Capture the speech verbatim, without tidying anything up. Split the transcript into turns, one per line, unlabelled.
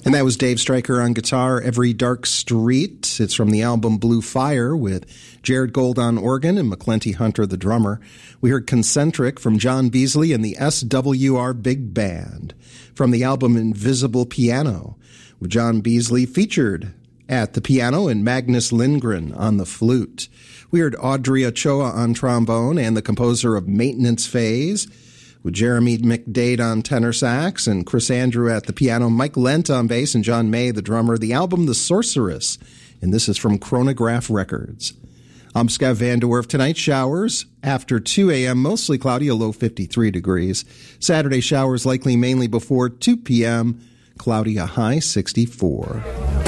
And that was Dave Stryker on guitar, Every Dark Street. It's from the album Blue Fire with Jared Gold on organ and McClenty Hunter, the drummer. We heard Concentric from John Beasley and the S W R Big Band from the album Invisible Piano, with John Beasley featured at the piano and Magnus Lindgren on the flute. We heard Audrey Ochoa on trombone and the composer of Maintenance Phase, with Jeremy McDade on tenor sax and Chris Andrew at the piano, Mike Lent on bass, and John May, the drummer. The album The Sorceress, and this is from Chronograph Records. I'm Scott Van De Werf. Tonight, showers after two a.m., mostly cloudy, a low fifty-three degrees. Saturday, showers likely mainly before two p.m., cloudy, a high sixty-four.